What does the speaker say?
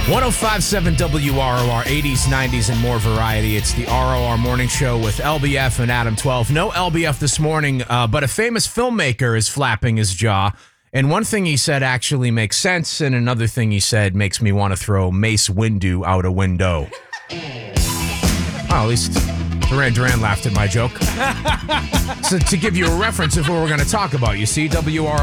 105.7 WROR, 80s, 90s, and more variety. It's the ROR Morning Show with LBF and Adam 12. No LBF this morning, but a famous filmmaker is flapping his jaw. And one thing he said actually makes sense, and another thing he said makes me want to throw Mace Windu out a window. Oh, at least Duran laughed at my joke. So to give you a reference of what we're going to talk about, you see, WROR